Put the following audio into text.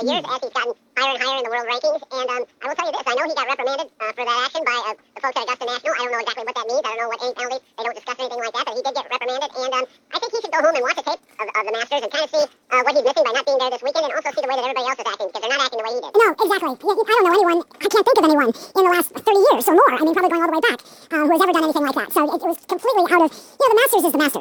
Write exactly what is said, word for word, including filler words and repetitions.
years as he's gotten higher and higher in the world rankings. And um, I will tell you this, I know he got reprimanded uh, for that action by uh, the folks at Augusta National. I don't know exactly what that means. I don't know what any penalty. They don't discuss anything like that, but he did get reprimanded. And um, I think he should go home and watch a tape of, of the Masters and kind of see uh, what he's missing by not being there this weekend, and also see the way that everybody else is acting, because they're not acting the way he did. No, exactly. I don't know anyone, I can't think of anyone in the last thirty years or more, I mean, probably going all the way back, uh, who has ever done anything like that. So it, it was completely out of, you know, the Masters is the Masters.